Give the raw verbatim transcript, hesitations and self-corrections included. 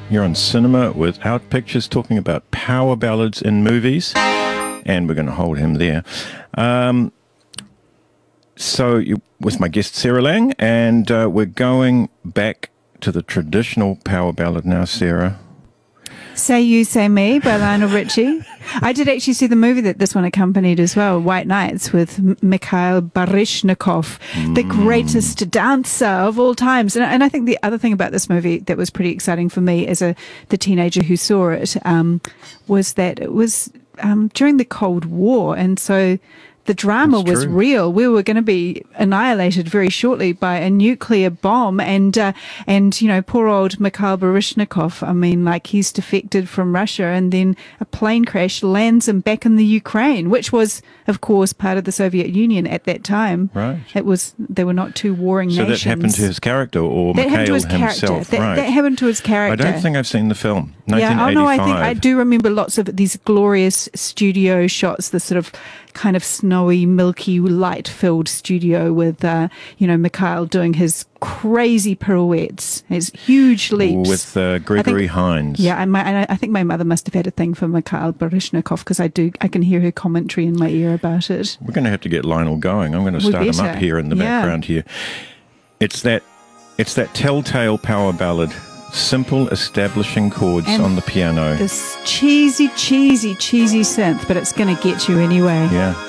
You're on Cinema Without Pictures, talking about power ballads in movies, and we're going to hold him there. Um, so, you, with my guest Sarah Lang, and uh, we're going back to the traditional power ballad now, Sarah. Say You, Say Me by Lionel Richie. I did actually see the movie that this one accompanied as well, White Nights, with M- Mikhail Baryshnikov, mm. the greatest dancer of all times. And, and I think the other thing about this movie that was pretty exciting for me as a the teenager who saw it um, was that it was um, during the Cold War. And so the drama That's was true. real. We were going to be annihilated very shortly by a nuclear bomb. And, uh, and you know, poor old Mikhail Baryshnikov, I mean, like he's defected from Russia and then a plane crash lands him back in the Ukraine, which was, of course, part of the Soviet Union at that time. Right. It was, they were not two warring so nations. So that happened to his character, or that Mikhail happened to his himself? character. That, right. that happened to his character. I don't think I've seen the film. Yeah, oh no, I think I nineteen eighty-five. do remember lots of these glorious studio shots, the sort of kind of snowy, milky, light-filled studio with, uh, you know, Mikhail doing his crazy pirouettes, his huge leaps. With uh, Gregory think, Hines. Yeah, and, my, and I think my mother must have had a thing for Mikhail Baryshnikov because I do, I can hear her commentary in my ear about it. We're going to have to get Lionel going. I'm going to We start him better. up here in the Yeah. background here. It's that, it's that telltale power ballad. Simple establishing chords And on the piano. This cheesy, cheesy, cheesy synth, but it's going to get you anyway. Yeah.